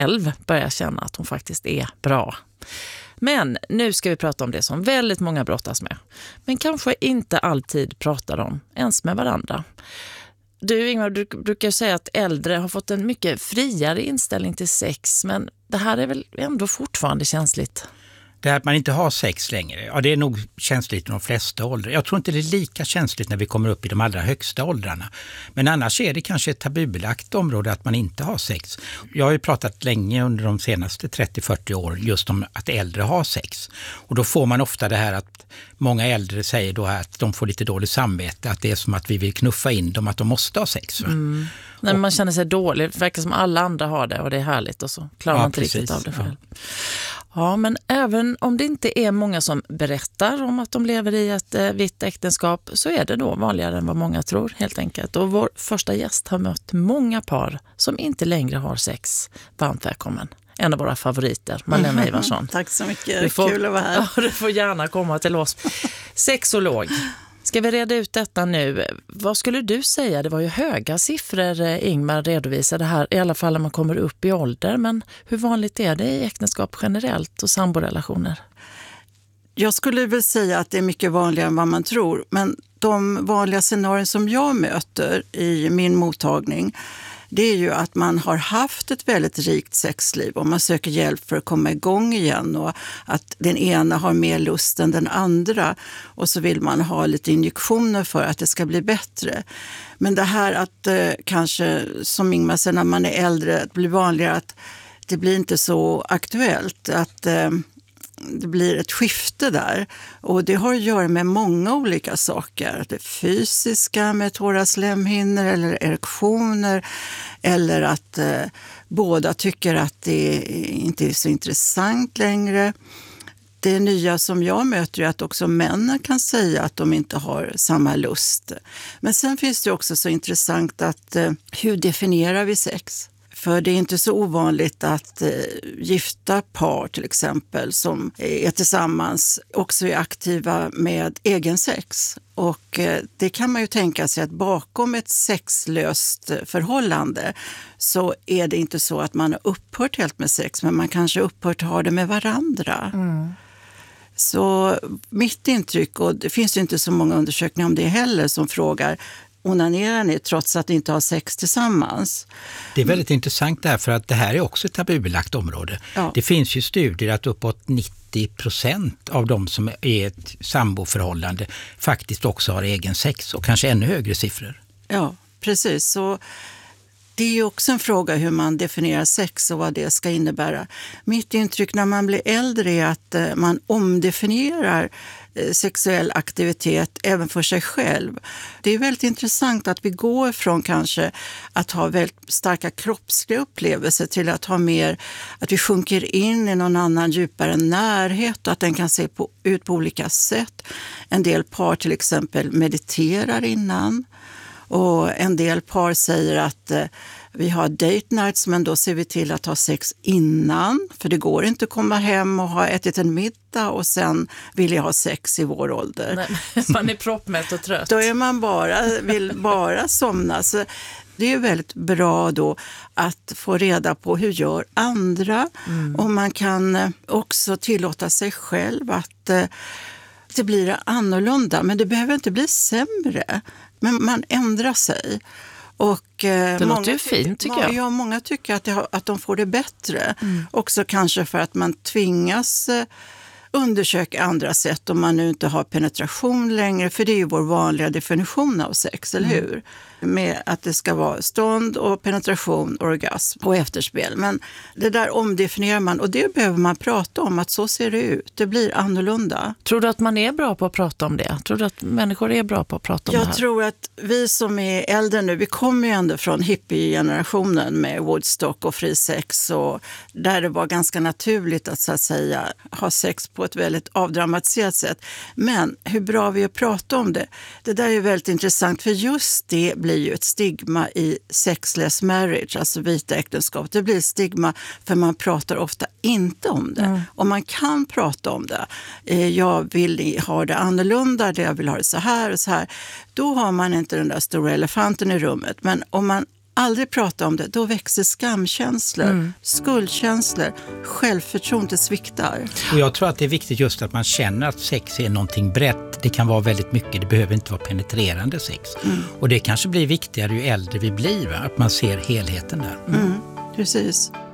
själv börjar känna att hon faktiskt är bra. Men nu ska vi prata om det som väldigt många brottas med. Men kanske inte alltid pratar om, ens med varandra. Du Ingmar, du brukar säga att äldre har fått en mycket friare inställning till sex. Men det här är väl ändå fortfarande känsligt? Det här att man inte har sex längre, ja, det är nog känsligt i de flesta åldrar. Jag tror inte det är lika känsligt när vi kommer upp i de allra högsta åldrarna. Men annars är det kanske ett tabubelagt område att man inte har sex. Jag har ju pratat länge under de senaste 30-40 år just om att äldre har sex. Och då får man ofta det här att många äldre säger då att de får lite dåligt samvete. Att det är som att vi vill knuffa in dem att de måste ha sex. När man känner sig dålig, det verkar som alla andra har det och det är härligt och så klarar man inte riktigt av det själv. Ja, men även om det inte är många som berättar om att de lever i ett vitt äktenskap så är det då vanligare än vad många tror helt enkelt. Och vår första gäst har mött många par som inte längre har sex. Varmt välkommen. En av våra favoriter, Malena Ivarsson. Tack så mycket, kul att vara här. Ja, du får gärna komma till oss. Sexolog. Ska vi reda ut detta nu? Vad skulle du säga? Det var ju höga siffror Ingmar redovisade här, i alla fall när man kommer upp i ålder. Men hur vanligt är det i äktenskap generellt och samborelationer? Jag skulle väl säga att det är mycket vanligare än vad man tror. Men de vanliga scenarier som jag möter i min mottagning, det är ju att man har haft ett väldigt rikt sexliv och man söker hjälp för att komma igång igen och att den ena har mer lust än den andra och så vill man ha lite injektioner för att det ska bli bättre. Men det här att kanske, som Ingmar säger, när man är äldre, det blir vanligare att det blir inte så aktuellt, att det blir ett skifte där. Och det har att göra med många olika saker. Det fysiska med torra slemhinnor eller erektioner. Eller att båda tycker att det inte är så intressant längre. Det nya som jag möter är att också männen kan säga att de inte har samma lust. Men sen finns det också så intressant att hur definierar vi sex? För det är inte så ovanligt att gifta par till exempel som är tillsammans också är aktiva med egen sex. Och det kan man ju tänka sig att bakom ett sexlöst förhållande så är det inte så att man har upphört helt med sex, men man kanske upphört att ha det med varandra. Så mitt intryck, och det finns ju inte så många undersökningar om det heller, som frågar: onanerar ni trots att ni inte har sex tillsammans? Det är väldigt intressant därför att det här är också ett tabubelagt område. Ja. Det finns ju studier att uppåt 90% av de som är i ett samboförhållande faktiskt också har egen sex och kanske ännu högre siffror. Ja, precis. Så det är ju också en fråga hur man definierar sex och vad det ska innebära. Mitt intryck när man blir äldre är att man omdefinierar sexuell aktivitet även för sig själv. Det är väldigt intressant att vi går från kanske att ha väldigt starka kroppsliga upplevelser till att ha mer, att vi sjunker in i någon annan djupare närhet och att den kan se ut på olika sätt. En del par till exempel mediterar innan. Och en del par säger att vi har date nights, men då ser vi till att ha sex innan. För det går inte att komma hem och ha ätit en middag och sen vill jag ha sex i vår ålder. Nej, man är proppmätt och trött. Då är man vill bara somna. Så det är väldigt bra då att få reda på hur gör andra. Och man kan också tillåta sig själv att det blir annorlunda. Men det behöver inte bli sämre. Men man ändrar sig. Och det låter ju fint tycker jag. Ja, många tycker att de får det bättre. Också kanske för att man tvingas undersöka andra sätt om man nu inte har penetration längre. För det är ju vår vanliga definition av sex, eller hur? Med att det ska vara stånd och penetration, orgasm och efterspel. Men det där omdefinierar man och det behöver man prata om, att så ser det ut. Det blir annorlunda. Tror du att man är bra på att prata om det? Tror du att människor är bra på att prata om det här? Jag tror att vi som är äldre nu, vi kommer ju ändå från hippie-generationen med Woodstock och fri sex, och där det var ganska naturligt att så att säga ha sex på ett väldigt avdramatiserat sätt. Men hur bra vi är att prata om det, det där är väldigt intressant, för just det blir ju ett stigma i sexless marriage, alltså vita äktenskap. Det blir ett stigma för man pratar ofta inte om det. Och man kan prata om det. Jag vill ha det annorlunda, jag vill ha det så här och så här. Då har man inte den där stora elefanten i rummet. Men om man aldrig prata om det, då växer skamkänslor, skuldkänslor, självförtroende sviktar. Och jag tror att det är viktigt just att man känner att sex är någonting brett. Det kan vara väldigt mycket, det behöver inte vara penetrerande sex. Och det kanske blir viktigare ju äldre vi blir, va? Att man ser helheten där. Precis.